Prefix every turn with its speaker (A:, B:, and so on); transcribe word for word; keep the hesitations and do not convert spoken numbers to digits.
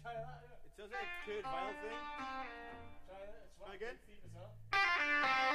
A: try that.
B: It sounds like a Kurt Vile thing.